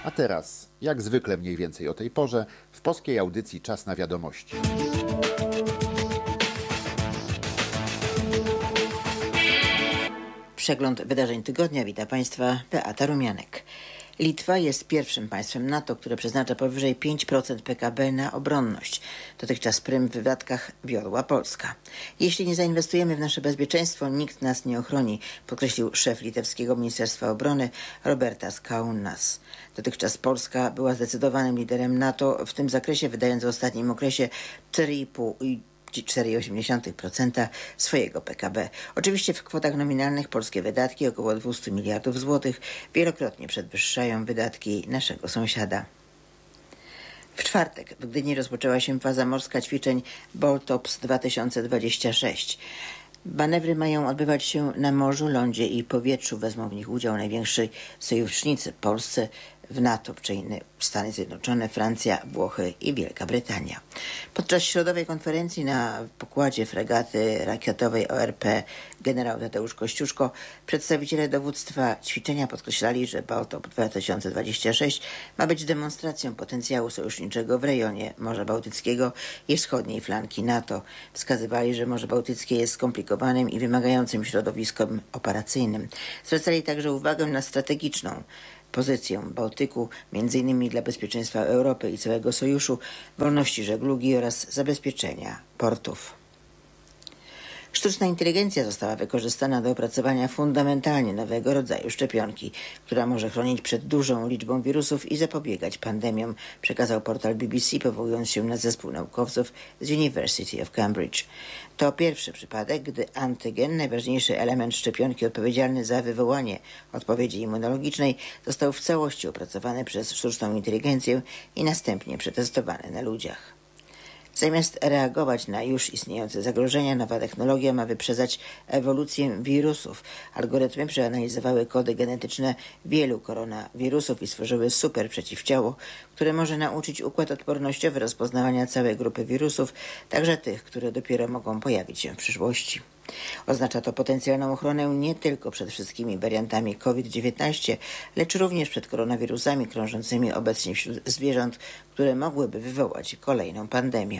A teraz, jak zwykle mniej więcej o tej porze, w polskiej audycji Czas na wiadomości. Przegląd wydarzeń tygodnia. Witam Państwa, Beata Rumianek. Litwa jest pierwszym państwem NATO, które przeznacza powyżej 5% PKB na obronność. Dotychczas prym w wydatkach wiodła Polska. Jeśli nie zainwestujemy w nasze bezpieczeństwo, nikt nas nie ochroni, podkreślił szef litewskiego Ministerstwa Obrony Robertas Kaunas. Dotychczas Polska była zdecydowanym liderem NATO w tym zakresie, wydając w ostatnim okresie 4,8% swojego PKB. Oczywiście w kwotach nominalnych polskie wydatki, około 200 miliardów złotych, wielokrotnie przewyższają wydatki naszego sąsiada. W czwartek w Gdyni rozpoczęła się faza morska ćwiczeń BOLTOPS 2026. Manewry mają odbywać się na morzu, lądzie i powietrzu. Wezmą w nich udział najwięksi sojusznicy polscy w NATO, czyli Stany Zjednoczone, Francja, Włochy i Wielka Brytania. Podczas środowej konferencji na pokładzie fregaty rakietowej ORP generał Tadeusz Kościuszko przedstawiciele dowództwa ćwiczenia podkreślali, że BOLTOP 2026 ma być demonstracją potencjału sojuszniczego w rejonie Morza Bałtyckiego i wschodniej flanki NATO. Wskazywali, że Morze Bałtyckie jest skomplikowanym i wymagającym środowiskiem operacyjnym. Zwracali także uwagę na strategiczną pozycję Bałtyku, m.in. dla bezpieczeństwa Europy i całego Sojuszu, wolności żeglugi oraz zabezpieczenia portów. Sztuczna inteligencja została wykorzystana do opracowania fundamentalnie nowego rodzaju szczepionki, która może chronić przed dużą liczbą wirusów i zapobiegać pandemiom, przekazał portal BBC, powołując się na zespół naukowców z University of Cambridge. To pierwszy przypadek, gdy antygen, najważniejszy element szczepionki odpowiedzialny za wywołanie odpowiedzi immunologicznej, został w całości opracowany przez sztuczną inteligencję i następnie przetestowany na ludziach. Zamiast reagować na już istniejące zagrożenia, nowa technologia ma wyprzedzać ewolucję wirusów. Algorytmy przeanalizowały kody genetyczne wielu koronawirusów i stworzyły super przeciwciało, które może nauczyć układ odpornościowy rozpoznawania całej grupy wirusów, także tych, które dopiero mogą pojawić się w przyszłości. Oznacza to potencjalną ochronę nie tylko przed wszystkimi wariantami COVID-19, lecz również przed koronawirusami krążącymi obecnie wśród zwierząt, które mogłyby wywołać kolejną pandemię.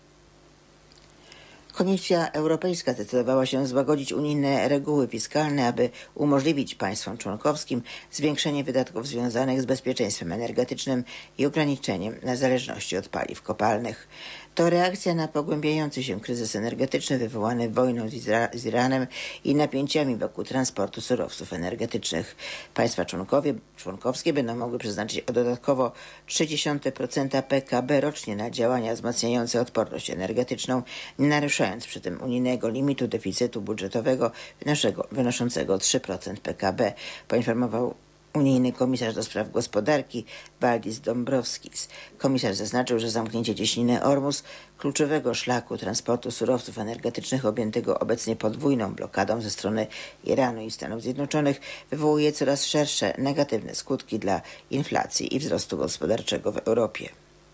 Komisja Europejska zdecydowała się złagodzić unijne reguły fiskalne, aby umożliwić państwom członkowskim zwiększenie wydatków związanych z bezpieczeństwem energetycznym i ograniczeniem zależności od paliw kopalnych. To reakcja na pogłębiający się kryzys energetyczny wywołany wojną z Iranem i napięciami wokół transportu surowców energetycznych. Państwa członkowskie będą mogły przeznaczyć dodatkowo 0,3% PKB rocznie na działania wzmacniające odporność energetyczną, nie naruszając przy tym unijnego limitu deficytu budżetowego wynoszącego 3% PKB, poinformował unijny komisarz do spraw gospodarki Valdis Dombrovskis. Komisarz zaznaczył, że zamknięcie cieśniny Ormus, kluczowego szlaku transportu surowców energetycznych objętego obecnie podwójną blokadą ze strony Iranu i Stanów Zjednoczonych, wywołuje coraz szersze negatywne skutki dla inflacji i wzrostu gospodarczego w Europie.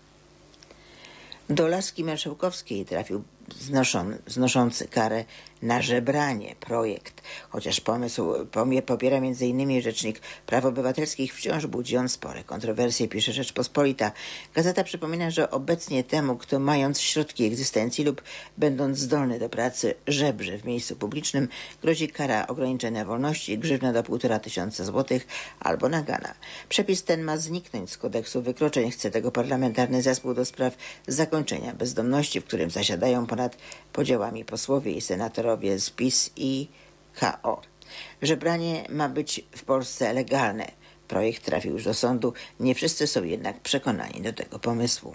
Do laski marszałkowskiej trafił znoszący karę na żebranie projekt. Chociaż pomysł popiera m.in. Rzecznik Praw Obywatelskich, wciąż budzi on spore kontrowersje, pisze Rzeczpospolita. Gazeta przypomina, że obecnie temu, kto mając środki egzystencji lub będąc zdolny do pracy żebrze w miejscu publicznym, grozi kara ograniczenia wolności i grzywna do 1500 złotych albo nagana. Przepis ten ma zniknąć z kodeksu wykroczeń. Chce tego parlamentarny zespół do spraw zakończenia bezdomności, w którym zasiadają ponad podziałami posłowie i senatorowie z PiS i KO. Żebranie ma być w Polsce legalne. Projekt trafił już do sądu. Nie wszyscy są jednak przekonani do tego pomysłu.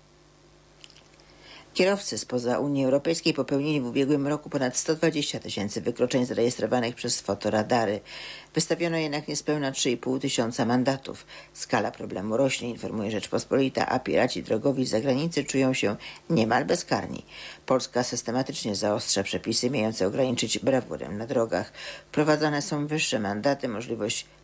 Kierowcy spoza Unii Europejskiej popełnili w ubiegłym roku ponad 120 000 wykroczeń zarejestrowanych przez fotoradary. Wystawiono jednak niespełna 3,5 tysiąca mandatów. Skala problemu rośnie, informuje Rzeczpospolita, a piraci drogowi z zagranicy czują się niemal bezkarni. Polska systematycznie zaostrza przepisy mające ograniczyć brawurę na drogach. Wprowadzane są wyższe mandaty, możliwość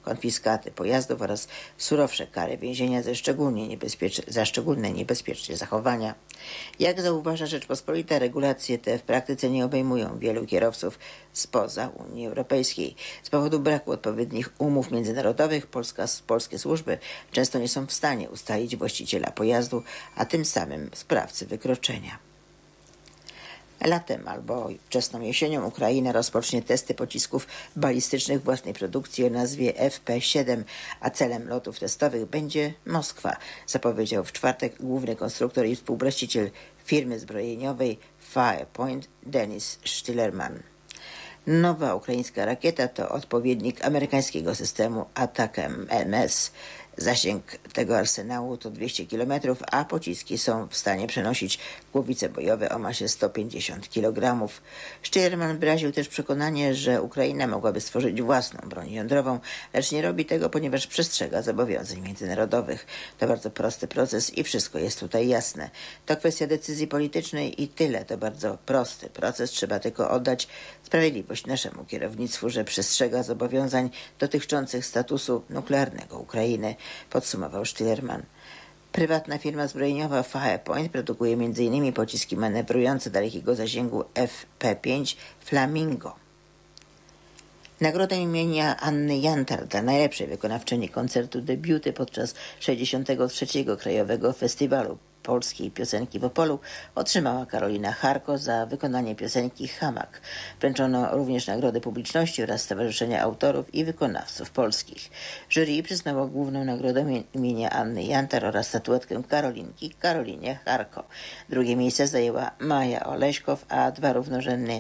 konfiskaty pojazdów oraz surowsze kary więzienia za szczególne niebezpieczne zachowania. Jak zauważa Rzeczpospolita, regulacje te w praktyce nie obejmują wielu kierowców spoza Unii Europejskiej. Z powodu braku odpowiednich umów międzynarodowych polskie służby często nie są w stanie ustalić właściciela pojazdu, a tym samym sprawcy wykroczenia. Latem albo wczesną jesienią Ukraina rozpocznie testy pocisków balistycznych własnej produkcji o nazwie FP-7, a celem lotów testowych będzie Moskwa, zapowiedział w czwartek główny konstruktor i współwłaściciel firmy zbrojeniowej Firepoint Denis Shtillerman. Nowa ukraińska rakieta to odpowiednik amerykańskiego systemu ATACMS. Zasięg tego arsenału to 200 km, a pociski są w stanie przenosić głowice bojowe o masie 150 kg. Shtillerman wyraził też przekonanie, że Ukraina mogłaby stworzyć własną broń jądrową, lecz nie robi tego, ponieważ przestrzega zobowiązań międzynarodowych. To bardzo prosty proces i wszystko jest tutaj jasne. To kwestia decyzji politycznej i tyle. To bardzo prosty proces. Trzeba tylko oddać sprawiedliwość naszemu kierownictwu, że przestrzega zobowiązań dotyczących statusu nuklearnego Ukrainy, podsumował Shtillerman. Prywatna firma zbrojeniowa Firepoint produkuje m.in. pociski manewrujące dalekiego zasięgu FP-5 Flamingo. Nagrodę imienia Anny Jantar dla najlepszej wykonawczyni koncertu debiuty podczas 63. Krajowego Festiwalu Polskiej Piosenki w Opolu otrzymała Karolina Charko za wykonanie piosenki Hamak. Wręczono również nagrody publiczności oraz Stowarzyszenia Autorów i Wykonawców Polskich. Jury przyznało główną nagrodę imienia Anny Jantar oraz statuetkę Karolinki Karolinie Charko. Drugie miejsce zajęła Maja Oleśkow, a dwie równorzędnie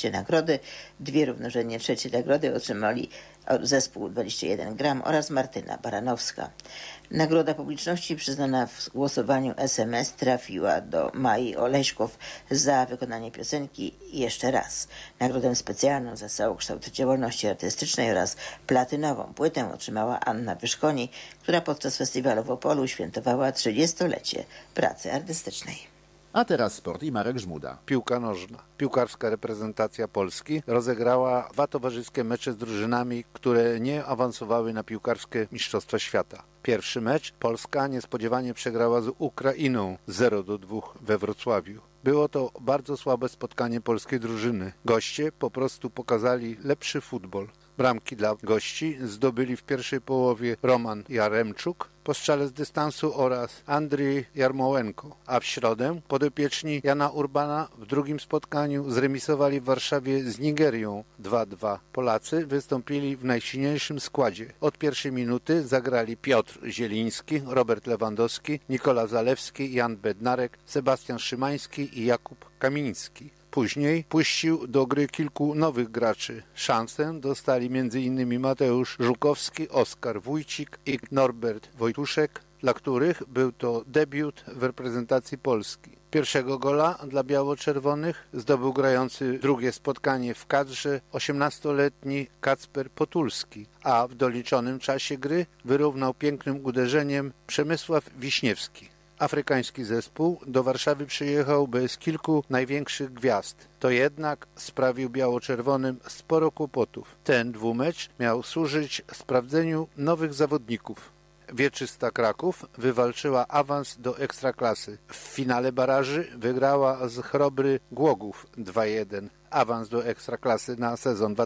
trzecie nagrody otrzymali zespół 21 gram oraz Martyna Baranowska. Nagroda publiczności przyznana w głosowaniu SMS trafiła do Mai Oleśkow za wykonanie piosenki Jeszcze raz. Nagrodę specjalną za całokształt działalności artystycznej oraz platynową płytę otrzymała Anna Wyszkoni, która podczas festiwalu w Opolu świętowała 30-lecie pracy artystycznej. A teraz sport i Marek Żmuda. Piłka nożna. Piłkarska reprezentacja Polski rozegrała 2 towarzyskie mecze z drużynami, które nie awansowały na piłkarskie Mistrzostwa Świata. Pierwszy mecz Polska niespodziewanie przegrała z Ukrainą 0-2 we Wrocławiu. Było to bardzo słabe spotkanie polskiej drużyny. Goście po prostu pokazali lepszy futbol. Bramki dla gości zdobyli w pierwszej połowie Roman Jaremczuk po strzale z dystansu oraz Andrii Jarmołenko, a w środę podopieczni Jana Urbana w drugim spotkaniu zremisowali w Warszawie z Nigerią 2-2. Polacy wystąpili w najsilniejszym składzie. Od pierwszej minuty zagrali Piotr Zieliński, Robert Lewandowski, Nikola Zalewski, Jan Bednarek, Sebastian Szymański i Jakub Kamiński. Później puścił do gry kilku nowych graczy. Szansę dostali m.in. Mateusz Żukowski, Oskar Wójcik i Norbert Wojtuszek, dla których był to debiut w reprezentacji Polski. Pierwszego gola dla biało-czerwonych zdobył grający drugie spotkanie w kadrze 18-letni Kacper Potulski, a w doliczonym czasie gry wyrównał pięknym uderzeniem Przemysław Wiśniewski. Afrykański zespół do Warszawy przyjechał bez kilku największych gwiazd. To jednak sprawił biało-czerwonym sporo kłopotów. Ten dwumecz miał służyć sprawdzeniu nowych zawodników. Wieczysta Kraków wywalczyła awans do Ekstraklasy. W finale baraży wygrała z Chrobry Głogów 2-1. Awans do Ekstraklasy na sezon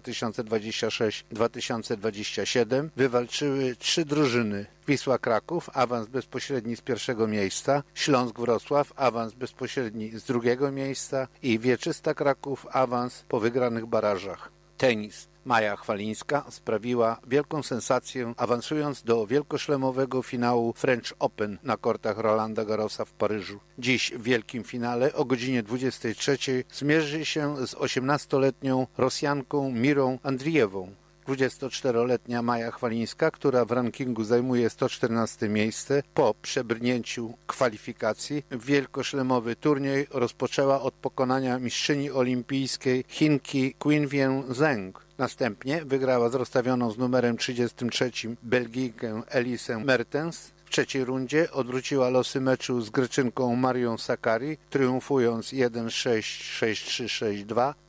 2026-2027 wywalczyły 3 drużyny. Wisła Kraków, awans bezpośredni z pierwszego miejsca, Śląsk Wrocław, awans bezpośredni z drugiego miejsca i Wieczysta Kraków, awans po wygranych barażach. Tenis. Maja Chwalińska sprawiła wielką sensację, awansując do wielkoszlemowego finału French Open na kortach Rolanda Garrosa w Paryżu. Dziś w wielkim finale o godzinie 23 zmierzy się z 18-letnią Rosjanką Mirą Andrijewą. 24-letnia Maja Chwalińska, która w rankingu zajmuje 114 miejsce, po przebrnięciu kwalifikacji wielkoszlemowy turniej rozpoczęła od pokonania mistrzyni olimpijskiej Chinki Qinwen Zheng. Następnie wygrała z rozstawioną z numerem 33 Belgijkę Elisę Mertens. W trzeciej rundzie odwróciła losy meczu z Greczynką Marią Sakkari, triumfując 1-6, 6-3, 6-2.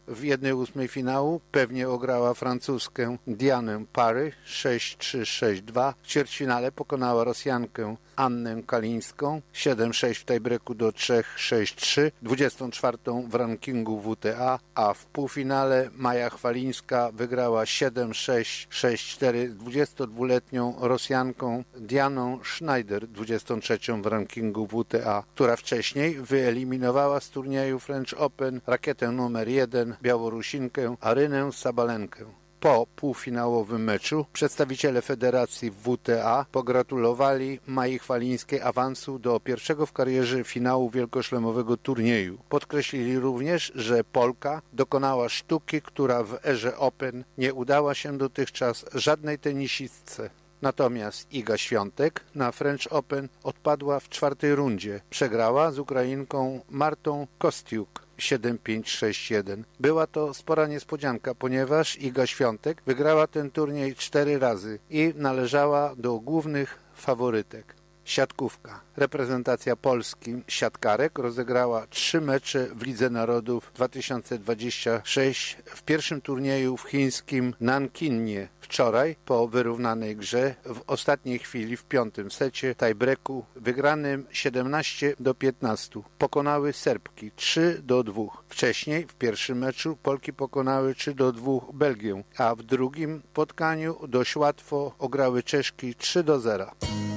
w 1/8 finału pewnie ograła francuskę Dianę Parry 6-3, 6-2. W ćwierćfinale pokonała Rosjankę Annę Kalińską 7-6 w tiebreaku do 3-6-3, 24. w rankingu WTA, a w półfinale Maja Chwalińska wygrała 7-6, 6-4 z 22-letnią Rosjanką Dianą Schneider, 23. w rankingu WTA, która wcześniej wyeliminowała z turnieju French Open rakietę numer 1 Białorusinkę Arynę Sabalenkę. Po półfinałowym meczu przedstawiciele federacji WTA pogratulowali Mai Chwalińskiej awansu do pierwszego w karierze finału wielkoszlemowego turnieju. Podkreślili również, że Polka dokonała sztuki, która w erze Open nie udała się dotychczas żadnej tenisistce. Natomiast Iga Świątek na French Open odpadła w 4. rundzie. Przegrała z Ukrainką Martą Kostiuk 7-5, 6-1. Była to spora niespodzianka, ponieważ Iga Świątek wygrała ten turniej 4 razy i należała do głównych faworytek. Siatkówka. Reprezentacja Polski siatkarek rozegrała 3 mecze w Lidze Narodów 2026 w pierwszym turnieju w chińskim Nankinie. Wczoraj, po wyrównanej grze, w ostatniej chwili w 5. secie tiebreaku wygranym 17-15 pokonały Serbki 3-2. Wcześniej w pierwszym meczu Polki pokonały 3-2 Belgię, a w drugim spotkaniu dość łatwo ograły Czeszki 3-0.